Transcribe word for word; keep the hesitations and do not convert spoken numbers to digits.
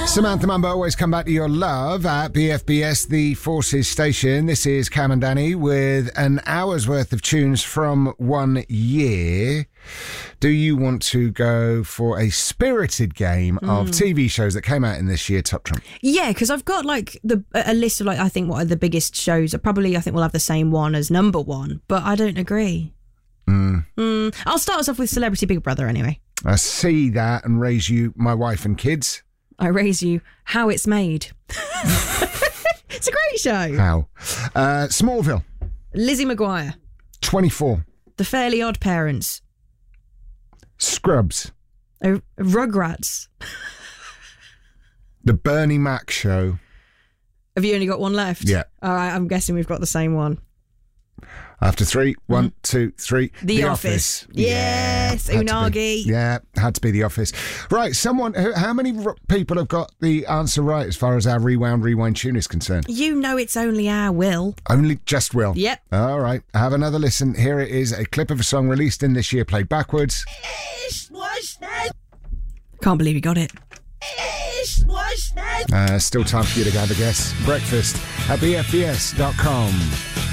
Samantha Mumbo, always come back to your love at B F B S, the Forces station. This is Cam and Danny with an hour's worth of tunes from one year. Do you want to go for a spirited game mm. of T V shows that came out in this year, Top Trump? Yeah, because I've got like the a list of like I think what are the biggest shows. Probably I think we'll have the same one as number one, but I don't agree. Mm. Mm. I'll start us off with Celebrity Big Brother anyway. I see that and raise you, my wife and kids. I raise you, How It's Made. It's a great show. How? Uh, Smallville. Lizzie McGuire. twenty-four. The Fairly Odd Parents. Scrubs. Uh, Rugrats. The Bernie Mac Show. Have you only got one left? Yeah. All right, I'm guessing we've got the same one. After three, one, mm. two, three. The, the Office. Office. Yes, yeah, Unagi. Yeah, had to be The Office. Right, someone, how many people have got the answer right as far as our Rewound Rewind tune is concerned? You know it's only our Will. Only just Will? Yep. All right, have another listen. Here it is, a clip of a song released in this year, played backwards. Can't believe you got it. Uh, still time for you to have a guess. Breakfast at B F B S dot com.